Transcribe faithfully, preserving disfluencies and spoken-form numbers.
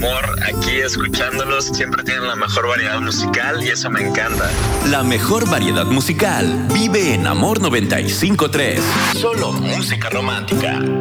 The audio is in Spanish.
Amor, aquí escuchándolos, siempre tienen la mejor variedad musical y eso me encanta. La mejor variedad musical vive en Amor noventa y cinco punto tres. Solo música romántica.